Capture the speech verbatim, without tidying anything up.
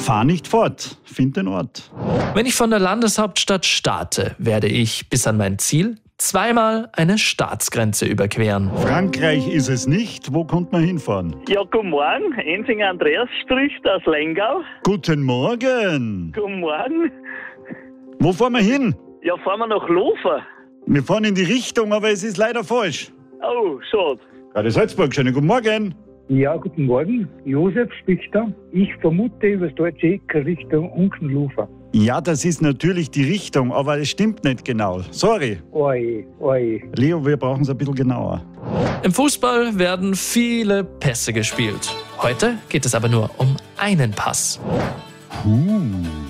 Fahr nicht fort, find den Ort. Wenn ich von der Landeshauptstadt starte, werde ich bis an mein Ziel zweimal eine Staatsgrenze überqueren. Frankreich ist es nicht. Wo kommt man hinfahren? Ja, guten Morgen. Ensinger Andreas spricht aus Lengau. Guten Morgen. Guten Morgen. Wo fahren wir hin? Ja, fahren wir nach Lofer. Wir fahren in die Richtung, aber es ist leider falsch. Oh, schade. Radio Salzburg, schönen guten Morgen. Ja, guten Morgen. Josef spricht da. Ich vermute über das deutsche Eck Richtung Unkenlofer. Ja, das ist natürlich die Richtung, aber es stimmt nicht genau. Sorry. Oi, oi. Leo, wir brauchen es ein bisschen genauer. Im Fußball werden viele Pässe gespielt. Heute geht es aber nur um einen Pass. Huh.